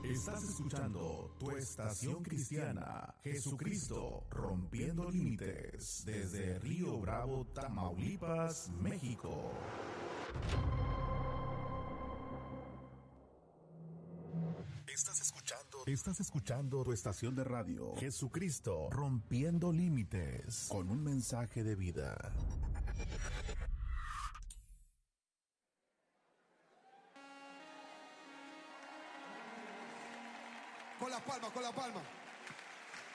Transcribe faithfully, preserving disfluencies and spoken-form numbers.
Estás escuchando tu estación cristiana, Jesucristo rompiendo límites, desde Río Bravo, Tamaulipas, México. Estás escuchando, estás escuchando tu estación de radio, Jesucristo rompiendo límites, con un mensaje de vida. Con las palmas, con las palmas.